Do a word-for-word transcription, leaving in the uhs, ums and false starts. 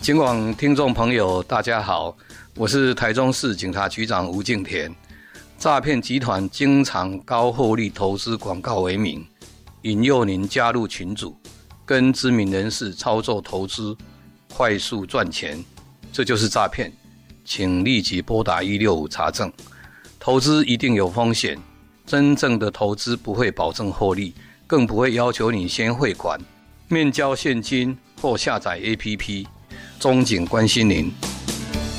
警广听众朋友，大家好，我是台中市警察局长吴敬田。诈骗集团经常高获利投资广告为名，引诱您加入群组，跟知名人士操作投资，快速赚钱，这就是诈骗。请立即拨打一六五查证。投资一定有风险，真正的投资不会保证获利，更不会要求你先汇款、面交现金或下载 A P P。中警关心您。